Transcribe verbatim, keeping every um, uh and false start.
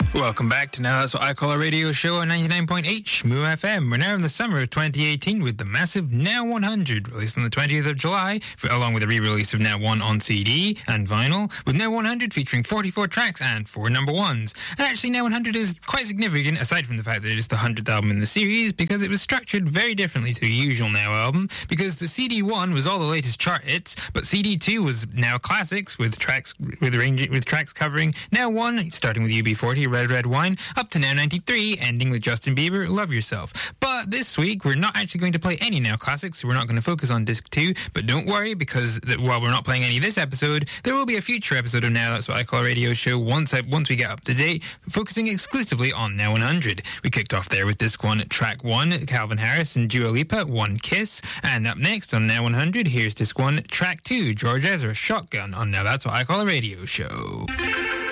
Welcome back to Now That's What I Call a Radio Show on ninety-nine point eight Shmoo F M. We're now in the summer of twenty eighteen with the massive Now one hundred, released on the twentieth of July, for, along with a re-release of Now one on C D and vinyl, with Now one hundred featuring forty-four tracks and four number ones. And actually, Now one hundred is quite significant, aside from the fact that it is the one hundredth album in the series, because it was structured very differently to the usual Now album, because the C D one was all the latest chart hits, but C D two was Now classics, with tracks with range, with tracks covering Now one, starting with U B forty, Red Red Wine, up to Now ninety-three, ending with Justin Bieber, Love Yourself. But this week, we're not actually going to play any Now classics, so we're not going to focus on disc two, but don't worry, because th- while we're not playing any this episode, there will be a future episode of Now That's What I Call a Radio Show once I, once we get up to date, focusing exclusively on Now one hundred. We kicked off there with disc one, track one, Calvin Harris and Dua Lipa, One Kiss. And up next on Now one hundred, here's disc one, track two, George Ezra, Shotgun, on Now That's What I Call a Radio Show.